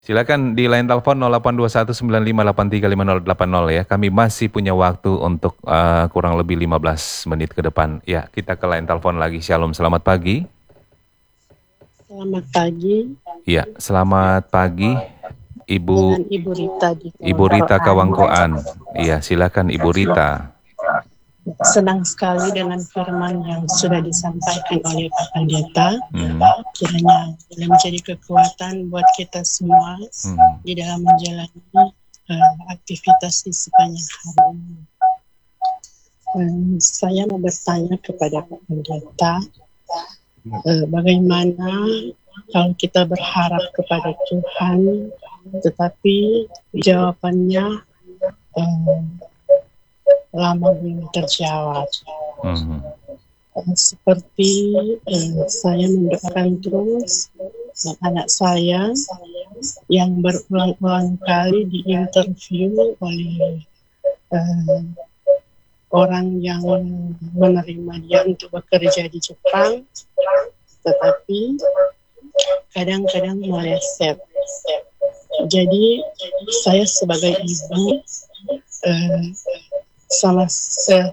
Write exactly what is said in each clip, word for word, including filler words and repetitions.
Silakan di line telepon nol delapan dua satu sembilan lima delapan tiga lima nol delapan nol ya. Kami masih punya waktu untuk uh, kurang lebih lima belas menit ke depan. Ya, kita ke line telepon lagi. Shalom, selamat pagi. Selamat pagi. Ya, selamat pagi. Ibu Dengan Ibu Rita di Ibu Rita Kawangkoan. Iya, silakan Ibu Rita. Senang sekali dengan firman yang sudah disampaikan oleh Pak Pendeta. Hmm. Kiranya menjadi kekuatan buat kita semua hmm. di dalam menjalani uh, aktivitas di sepanjang hari ini. Um, saya mau bertanya kepada Pak Pendeta, uh, bagaimana kalau kita berharap kepada Tuhan, tetapi jawabannya um, lama belum terjawab. Mm-hmm. Seperti eh, saya mendoakan terus anak saya yang berulang-ulang kali diinterview oleh eh, orang yang menerima dia untuk bekerja di Jepang, tetapi kadang-kadang meleset. Jadi saya sebagai ibu eh, sama se,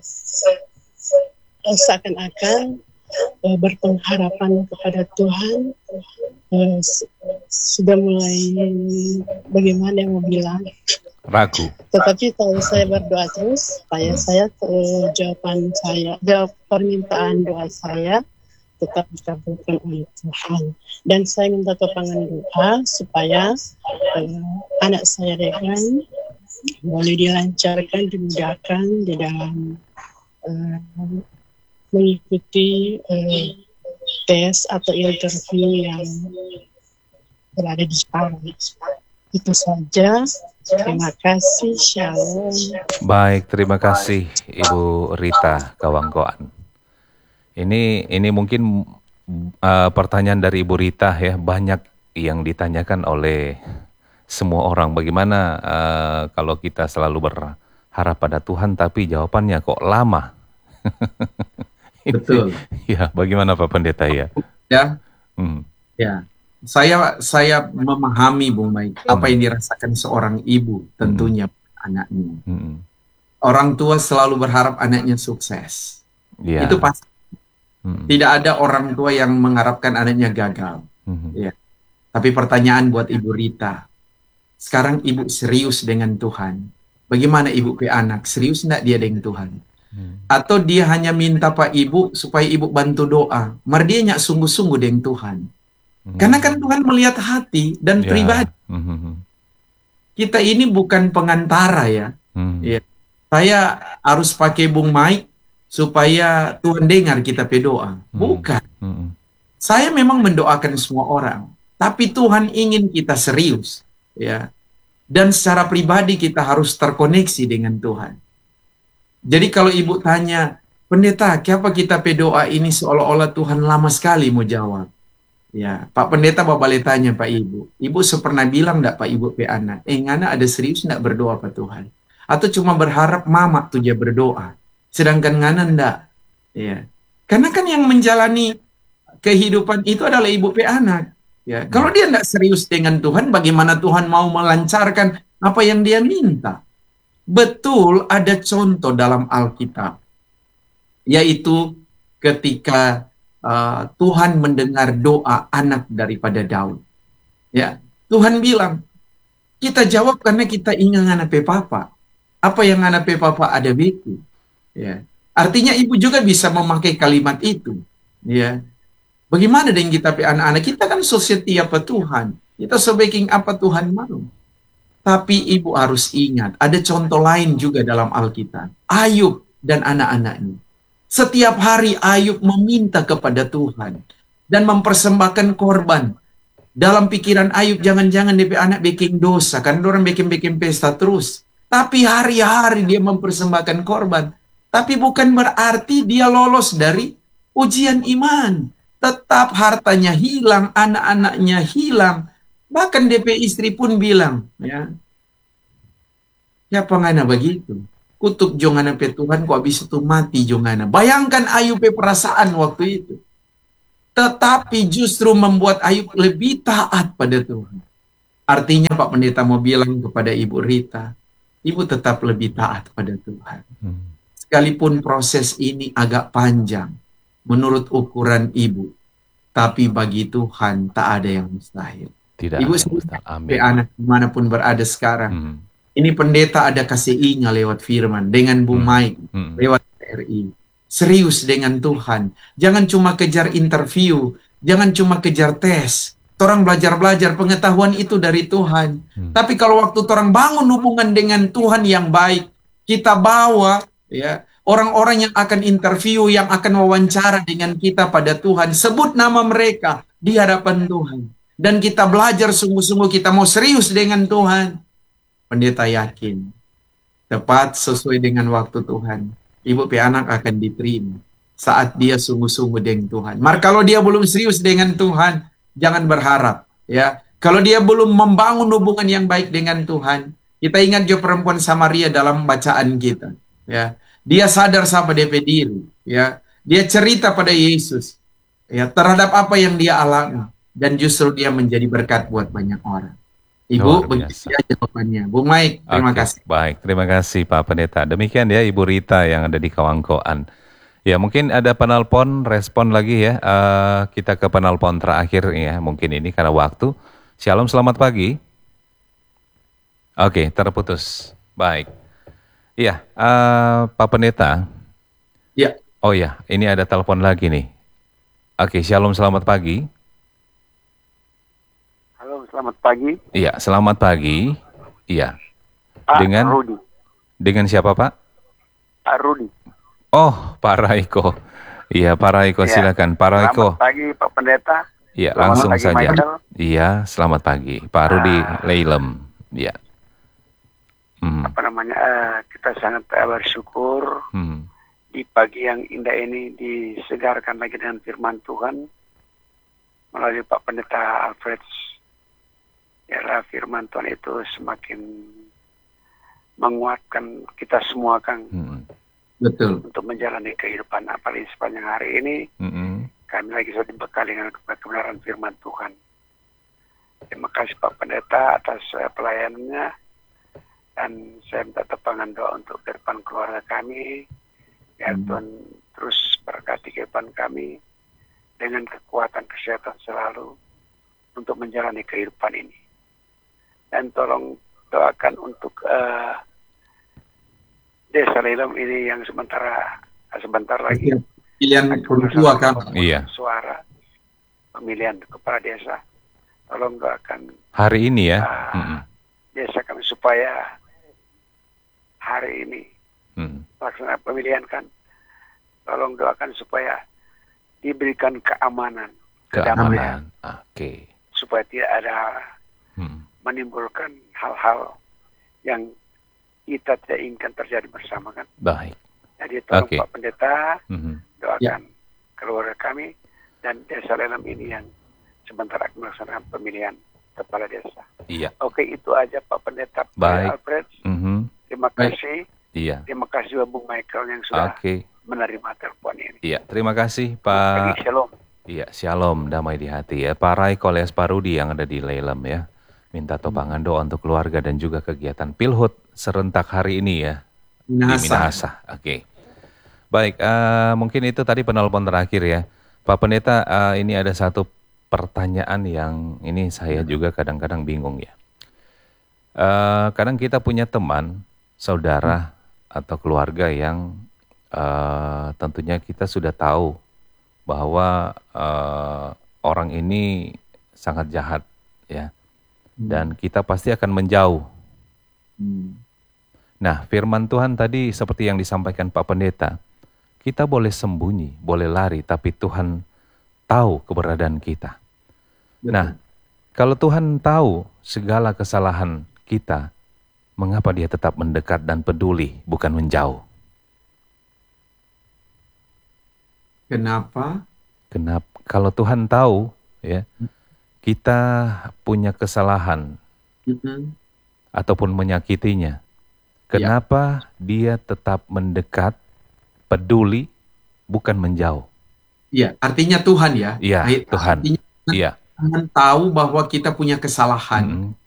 seakan-akan uh, berpengharapan kepada Tuhan, uh, sudah mulai bagaimana yang mau bilang ragu. Tetapi kalau saya berdoa terus, supaya hmm. saya uh, jawaban saya, jawab permintaan doa saya tetap dikabulkan oleh Tuhan. Dan saya minta topangan doa supaya uh, anak saya Rehan boleh dilancarkan, dimudahkan di dalam uh, mengikuti uh, tes atau interview yang berada di Jepang. Itu saja. Terima kasih. Shalom. Baik, terima kasih Ibu Rita Kawangkoan. Ini ini mungkin uh, pertanyaan dari Ibu Rita ya, banyak yang ditanyakan oleh semua orang. Bagaimana uh, kalau kita selalu berharap pada Tuhan tapi jawabannya kok lama? Betul. Ya, bagaimana Pak Pendeta ya? Ya. Hmm. Ya. Saya saya memahami Bung Mike hmm. apa yang dirasakan seorang ibu tentunya hmm. anaknya. Hmm. Orang tua selalu berharap anaknya sukses. Ya. Itu pasti. Hmm. Tidak ada orang tua yang mengharapkan anaknya gagal. Hmm. Ya. Tapi pertanyaan buat Ibu Rita, sekarang ibu serius dengan Tuhan. Bagaimana ibu ke anak? Serius enggak dia dengan Tuhan? Hmm. Atau dia hanya minta Pak Ibu supaya ibu bantu doa? Mar dia nyak sungguh-sungguh dengan Tuhan. Hmm. Karena kan Tuhan melihat hati dan yeah. pribadi. Hmm. Kita ini bukan pengantara ya. Hmm. Ya. Saya harus pakai Bung Mike supaya Tuhan dengar kita berdoa. Hmm. Bukan. Hmm. Saya memang mendoakan semua orang. Tapi Tuhan ingin kita serius. Ya, dan secara pribadi kita harus terkoneksi dengan Tuhan. Jadi kalau ibu tanya, Pendeta, kenapa kita berdoa ini seolah-olah Tuhan lama sekali mau jawab? Ya, Pak Pendeta boleh tanya Pak Ibu. Ibu pernah bilang enggak Pak Ibu pe anak, eh ngana ada serius enggak berdoa Pak Tuhan? Atau cuma berharap mama tuh dia berdoa, sedangkan ngana enggak? Ya, karena kan yang menjalani kehidupan itu adalah ibu pe anak. Ya, kalau dia tidak serius dengan Tuhan, bagaimana Tuhan mau melancarkan apa yang dia minta? Betul, ada contoh dalam Alkitab, yaitu ketika uh, Tuhan mendengar doa anak daripada Daud. Ya, Tuhan bilang, kita jawab karena kita ingat anak pe papa. Apa yang anak pe papa ada beku. Ya, artinya ibu juga bisa memakai kalimat itu. Ya. Bagaimana dengan kita anak-anak? Kita kan so setia apa Tuhan. Kita so baking apa Tuhan mau. Tapi ibu harus ingat, ada contoh lain juga dalam Alkitab. Ayub dan anak-anaknya. Setiap hari Ayub meminta kepada Tuhan. Dan mempersembahkan korban. Dalam pikiran Ayub, jangan-jangan D P anak baking dosa. Kan orang baking-baking pesta terus. Tapi hari-hari dia mempersembahkan korban. Tapi bukan berarti dia lolos dari ujian iman. Tetap hartanya hilang, anak-anaknya hilang. Bahkan D P istri pun bilang, ya, ya pengana begitu. Kutuk jongana pe Tuhan, kok habis itu mati jongana. Bayangkan Ayub pe perasaan waktu itu. Tetapi justru membuat Ayub lebih taat pada Tuhan. Artinya Pak Pendeta mau bilang kepada Ibu Rita, Ibu tetap lebih taat pada Tuhan. Hmm. Sekalipun proses ini agak panjang menurut ukuran Ibu, tapi bagi Tuhan tak ada yang mustahil. Tidak Ibu ada yang mustahil. Amin. anak dimanapun berada sekarang. Hmm. Ini pendeta ada kasih I-nya lewat firman, dengan Bu Hmm. Mike Hmm. lewat P R I. Serius dengan Tuhan. Jangan cuma kejar interview, jangan cuma kejar tes. Orang belajar-belajar, pengetahuan itu dari Tuhan. Hmm. Tapi kalau waktu orang bangun hubungan dengan Tuhan yang baik, kita bawa ya orang-orang yang akan interview, yang akan wawancara dengan kita pada Tuhan, sebut nama mereka di hadapan Tuhan. Dan kita belajar sungguh-sungguh, kita mau serius dengan Tuhan. Pendeta yakin, tepat sesuai dengan waktu Tuhan, ibu pianak akan diterima saat dia sungguh-sungguh dengan Tuhan. Maka kalau dia belum serius dengan Tuhan, jangan berharap. Ya, kalau dia belum membangun hubungan yang baik dengan Tuhan, kita ingat juga perempuan Samaria dalam bacaan kita. Ya, dia sadar sama D P diri. Ya, dia cerita pada Yesus. Ya, terhadap apa yang dia alami, dan justru dia menjadi berkat buat banyak orang. Ibu, begitu ya jawabannya. Bu Mike, terima Oke, kasih. Baik, terima kasih Pak Pendeta. Demikian ya Ibu Rita yang ada di Kawangkoan. Ya mungkin ada penelpon, respon lagi ya. Uh, kita ke penelpon terakhir ya, mungkin ini karena waktu. Shalom, selamat pagi. Oke, terputus. Baik. Iya, uh, Pak Pendeta. Ya. Oh ya, ini ada telepon lagi nih. Oke, shalom, selamat pagi. Selamat pagi. Iya, selamat pagi. Iya. Pak dengan Rudi. Dengan siapa, Pak? Pak Rudi. Oh, Pak Raiko. Iya, Pak Raiko, ya. Silakan. Pak Raiko. Selamat pagi, Pak Pendeta. Iya, selamat langsung pagi, saja. Michael. Iya, selamat pagi. Pak Rudi uh, Leilem. Iya. Hmm. Apa namanya? Uh, kita sangat uh, bersyukur hmm. di pagi yang indah ini disegarkan lagi dengan firman Tuhan melalui Pak Pendeta Alfred. Yalah, firman Tuhan itu semakin menguatkan kita semua, Kang. Hmm. Betul. Untuk menjalani kehidupan, apalagi sepanjang hari ini, hmm. kami lagi sudah dibekali dengan kebenaran firman Tuhan. Terima kasih Pak Pendeta atas uh, pelayanannya, dan saya minta tepangan doa untuk ke depan keluarga kami, biar hmm. Tuhan terus berkati kehidupan kami dengan kekuatan kesehatan selalu untuk menjalani kehidupan ini. Dan tolong doakan untuk uh, Desa Leilem ini yang sementara sebentar lagi pilihan kedua kan iya. suara pemilihan kepala desa. Tolong doakan hari ini ya uh, mm-hmm. desa kami supaya hari ini mm. laksana pemilihan kan. Tolong doakan supaya diberikan keamanan, keamanan. Oke. Okay. Supaya tidak ada mm. menimbulkan hal-hal yang kita tidak inginkan terjadi bersama kan. Baik. Jadi tolong okay. Pak Pendeta mm-hmm. doakan ya. keluarga kami dan Desa Leilem ini yang sebentar akan melaksanakan pemilihan kepala desa. Iya. Oke, itu aja Pak Pendeta Baik. Alfred. Mm-hmm. Terima kasih. Iya. Terima kasih juga Bung Michael yang sudah okay. menerima telepon ini. Iya, terima kasih Pak. Pagi, shalom. Iya, shalom, damai di hati ya. Pak Raiko alias Pak Rudi yang ada di Leilem ya. Minta topangan doa untuk keluarga dan juga kegiatan Pilhut serentak hari ini ya. Minahasa. Di Minahasa. Oke. Okay. Baik, uh, mungkin itu tadi penelpon terakhir ya. Pak Pendeta, uh, ini ada satu pertanyaan yang ini saya juga kadang-kadang bingung ya. Uh, kadang kita punya teman, saudara, atau keluarga yang uh, tentunya kita sudah tahu bahwa uh, orang ini sangat jahat ya. Dan kita pasti akan menjauh. Hmm. Nah, firman Tuhan tadi seperti yang disampaikan Pak Pendeta, kita boleh sembunyi, boleh lari, tapi Tuhan tahu keberadaan kita. Betul. Nah, kalau Tuhan tahu segala kesalahan kita, mengapa Dia tetap mendekat dan peduli, bukan menjauh? Kenapa? Kenapa? Kalau Tuhan tahu, ya. Kita punya kesalahan mm-hmm. ataupun menyakitinya. Kenapa ya. Dia tetap mendekat, peduli, bukan menjauh? Iya, artinya Tuhan ya. Iya, Tuhan. Artinya Iya. Tuhan tahu bahwa kita punya kesalahan. Mm-hmm.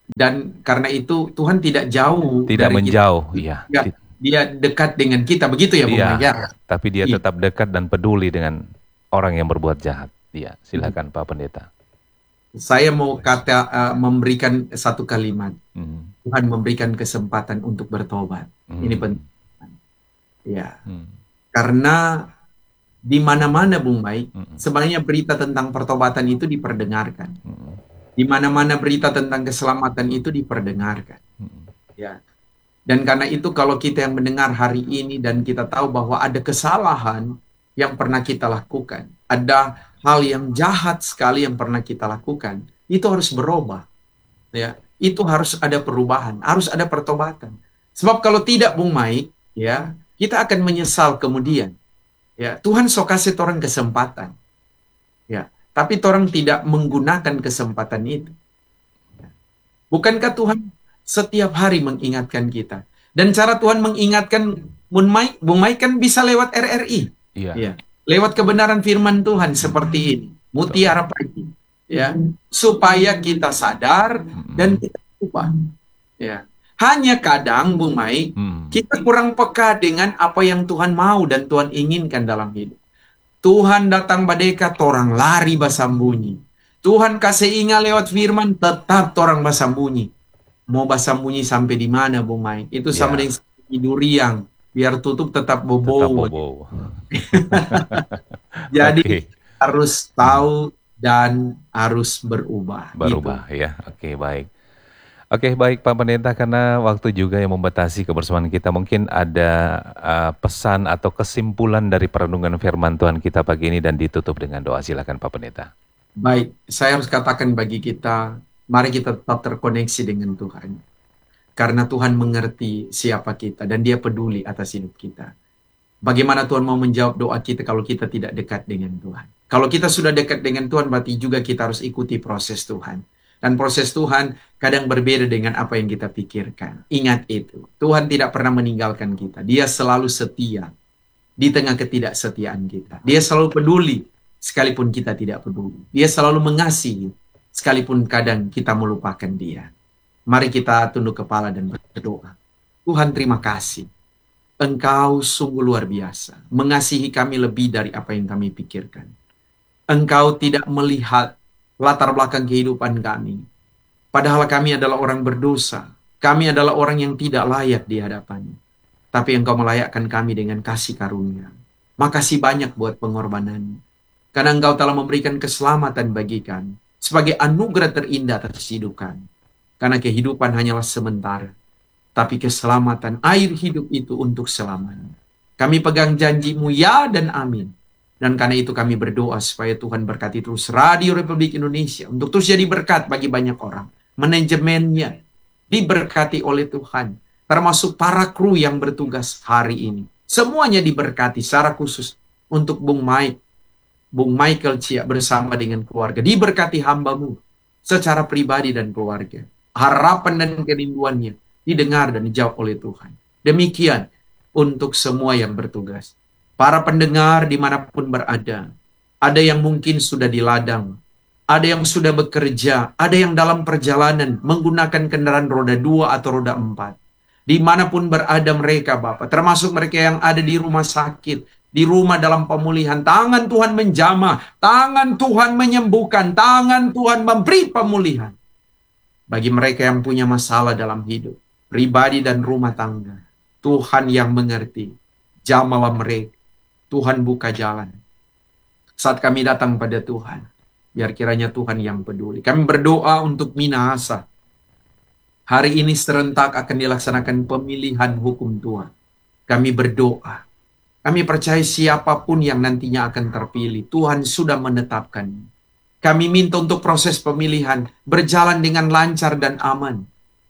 Dan karena itu Tuhan tidak jauh tidak dari menjauh, kita. ya. Ya, dia dekat dengan kita, begitu ya, Bung Iya, Maya? tapi dia Iya. tetap dekat dan peduli dengan orang yang berbuat jahat. Iya, silakan Pak Pendeta. Saya mau kata uh, memberikan satu kalimat. Hmm. Tuhan memberikan kesempatan untuk bertobat. Hmm. Ini penting. Ya. Hmm. Karena di mana-mana, Bung Mai, Hmm. sebenarnya berita tentang pertobatan itu diperdengarkan. Hmm. Di mana-mana berita tentang keselamatan itu diperdengarkan. Hmm. Ya. Dan karena itu kalau kita yang mendengar hari ini dan kita tahu bahwa ada kesalahan yang pernah kita lakukan, ada hal yang jahat sekali yang pernah kita lakukan, itu harus berubah. Ya, itu harus ada perubahan, harus ada pertobatan. Sebab kalau tidak, Bung Mai, ya, kita akan menyesal kemudian. Ya, Tuhan sok kasih orang kesempatan. Ya, tapi orang tidak menggunakan kesempatan itu. Bukankah Tuhan setiap hari mengingatkan kita? Dan cara Tuhan mengingatkan Bung Mai, Bung Mai kan bisa lewat R R I. Iya. Ya. Lewat kebenaran firman Tuhan seperti ini. Mutiara Pagi. Ya, supaya kita sadar dan kita ubah. Ya. Hanya kadang, Bung Mai, Hmm. kita kurang peka dengan apa yang Tuhan mau dan Tuhan inginkan dalam hidup. Tuhan datang badeka, torang lari basambunyi. Tuhan kasih ingat lewat firman, tetap torang basambunyi. Mau basambunyi sampai di mana, Bung Mai? Itu sama Ya. dengan tidur yang biar tutup tetap bobo. Tetap bobo. Jadi Oke. harus tahu dan harus berubah. Berubah, Gitu. ya. Oke, baik. Oke, baik Pak Pendeta, karena waktu juga yang membatasi kebersamaan kita, mungkin ada uh, pesan atau kesimpulan dari perenungan firman Tuhan kita pagi ini dan ditutup dengan doa. Silakan Pak Pendeta. Baik, saya harus katakan bagi kita, mari kita tetap terkoneksi dengan Tuhan. Karena Tuhan mengerti siapa kita dan Dia peduli atas hidup kita. Bagaimana Tuhan mau menjawab doa kita kalau kita tidak dekat dengan Tuhan? Kalau kita sudah dekat dengan Tuhan, berarti juga kita harus ikuti proses Tuhan. Dan proses Tuhan kadang berbeda dengan apa yang kita pikirkan. Ingat itu, Tuhan tidak pernah meninggalkan kita. Dia selalu setia di tengah ketidaksetiaan kita. Dia selalu peduli sekalipun kita tidak peduli. Dia selalu mengasihi sekalipun kadang kita melupakan Dia. Mari kita tunduk kepala dan berdoa. Tuhan, terima kasih. Engkau sungguh luar biasa, mengasihi kami lebih dari apa yang kami pikirkan. Engkau tidak melihat latar belakang kehidupan kami. Padahal kami adalah orang berdosa. Kami adalah orang yang tidak layak di hadapan-Mu. Tapi Engkau melayakkan kami dengan kasih karunia. Makasih banyak buat pengorbanan. Karena Engkau telah memberikan keselamatan bagi kami. Sebagai anugerah terindah atas hidup kami. Karena kehidupan hanyalah sementara. Tapi keselamatan, air hidup itu untuk selamanya. Kami pegang janji-Mu ya dan amin. Dan karena itu kami berdoa supaya Tuhan berkati terus Radio Republik Indonesia untuk terus jadi berkat bagi banyak orang. Manajemennya diberkati oleh Tuhan. Termasuk para kru yang bertugas hari ini. Semuanya diberkati secara khusus untuk Bung Mike, Bung Michael Cia bersama dengan keluarga. Diberkati hamba-Mu secara pribadi dan keluarga. Harapan dan kerinduannya didengar dan dijawab oleh Tuhan. Demikian untuk semua yang bertugas. Para pendengar dimanapun berada, ada yang mungkin sudah di ladang, ada yang sudah bekerja, ada yang dalam perjalanan menggunakan kendaraan roda dua atau roda empat. Dimanapun berada mereka, Bapak, termasuk mereka yang ada di rumah sakit, di rumah dalam pemulihan, tangan Tuhan menjamah, tangan Tuhan menyembuhkan, tangan Tuhan memberi pemulihan. Bagi mereka yang punya masalah dalam hidup, pribadi dan rumah tangga, Tuhan yang mengerti, jamalah mereka. Tuhan buka jalan. Saat kami datang pada Tuhan, biar kiranya Tuhan yang peduli. Kami berdoa untuk Minahasa. Hari ini serentak akan dilaksanakan pemilihan hukum Tuhan. Kami berdoa. Kami percaya siapapun yang nantinya akan terpilih, Tuhan sudah menetapkan. Kami minta untuk proses pemilihan berjalan dengan lancar dan aman.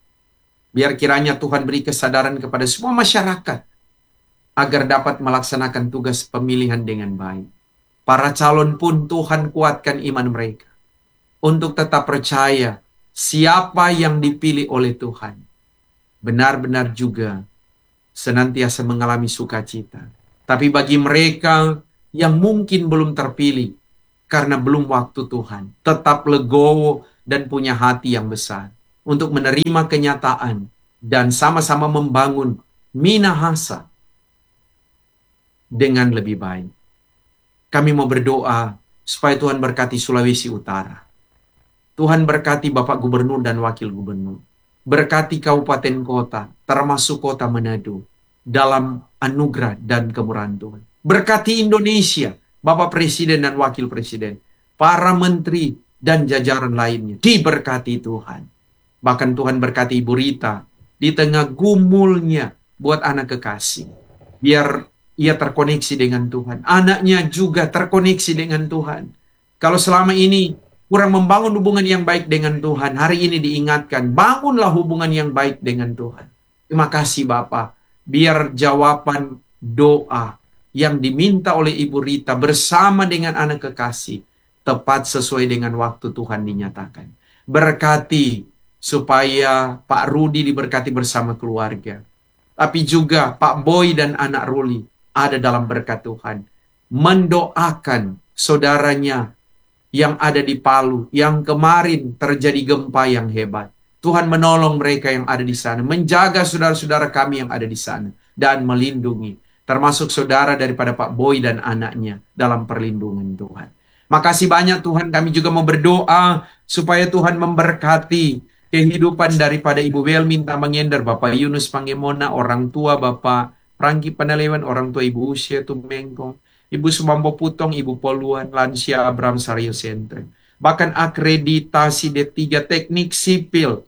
Biar kiranya Tuhan beri kesadaran kepada semua masyarakat agar dapat melaksanakan tugas pemilihan dengan baik. Para calon pun Tuhan kuatkan iman mereka untuk tetap percaya siapa yang dipilih oleh Tuhan benar-benar juga senantiasa mengalami sukacita. Tapi bagi mereka yang mungkin belum terpilih karena belum waktu Tuhan, tetap legowo dan punya hati yang besar. untuk menerima kenyataan dan sama-sama membangun Minahasa dengan lebih baik. Kami mau berdoa supaya Tuhan berkati Sulawesi Utara. Tuhan berkati Bapak Gubernur dan Wakil Gubernur. Berkati kabupaten kota, termasuk kota Manado, dalam anugerah dan kemurahan Tuhan. Berkati Indonesia, Bapak Presiden dan Wakil Presiden, para menteri dan jajaran lainnya, diberkati Tuhan. Bahkan Tuhan berkati Ibu Rita, di tengah gumulnya buat anak kekasih. Biar ia terkoneksi dengan Tuhan. Anaknya juga terkoneksi dengan Tuhan. Kalau selama ini kurang membangun hubungan yang baik dengan Tuhan, hari ini diingatkan, bangunlah hubungan yang baik dengan Tuhan. Terima kasih Bapak. Biar jawaban doa yang diminta oleh Ibu Rita bersama dengan anak kekasih tepat sesuai dengan waktu Tuhan dinyatakan. Berkati supaya Pak Rudi diberkati bersama keluarga. Tapi juga Pak Boy dan anak Ruli ada dalam berkat Tuhan. Mendoakan saudaranya yang ada di Palu, yang kemarin terjadi gempa yang hebat. Tuhan menolong mereka yang ada di sana, menjaga saudara-saudara kami yang ada di sana, dan melindungi, termasuk saudara daripada Pak Boy dan anaknya dalam perlindungan Tuhan. Makasih banyak Tuhan, kami juga mau berdoa supaya Tuhan memberkati kehidupan daripada Ibu Welmin Tamangender, Bapak Yunus Pangemona, orang tua Bapak Ranggi Panalewan, orang tua Ibu Usia Tumengkong, Ibu Sumambo Putong, Ibu Poluan, Lansia Abraham Saryo Sentre. Bahkan akreditasi D tiga teknik sipil,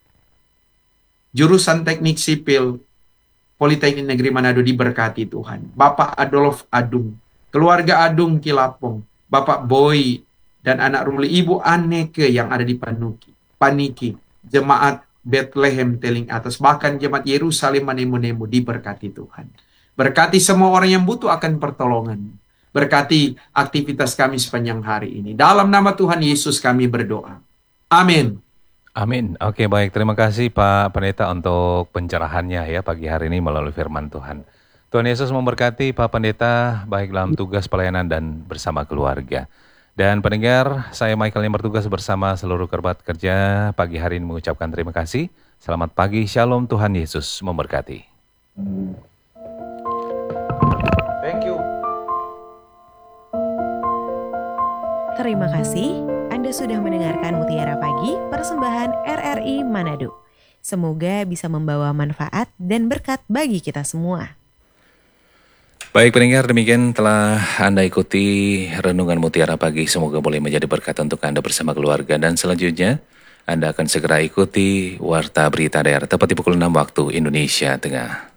jurusan teknik sipil, Politeknik Negeri Manado diberkati Tuhan. Bapak Adolf Adung, keluarga Adung Kilapong, Bapak Boy dan anak Ruli, Ibu Aneke yang ada di Panuki, Paniki, Jemaat Bethlehem Teling Atas, bahkan Jemaat Yerusalem Manemo-Nemo diberkati Tuhan. Berkati semua orang yang butuh akan pertolongan. Berkati aktivitas kami sepanjang hari ini. Dalam nama Tuhan Yesus kami berdoa. Amin. Amin. Oke, baik. Terima kasih Pak Pendeta untuk pencerahannya ya pagi hari ini melalui firman Tuhan. Tuhan Yesus memberkati Pak Pendeta baik dalam tugas pelayanan dan bersama keluarga. Dan pendengar, saya Michael yang bertugas bersama seluruh kerabat kerja pagi hari ini mengucapkan terima kasih. Selamat pagi, Shalom, Tuhan Yesus memberkati. Thank you. Terima kasih, Anda sudah mendengarkan Mutiara Pagi, persembahan R R I Manado. Semoga bisa membawa manfaat dan berkat bagi kita semua. Baik pendengar, demikian telah Anda ikuti Renungan Mutiara Pagi. Semoga boleh menjadi berkat untuk Anda bersama keluarga. Dan selanjutnya, Anda akan segera ikuti Warta Berita Daerah tepat di pukul enam waktu Indonesia Tengah.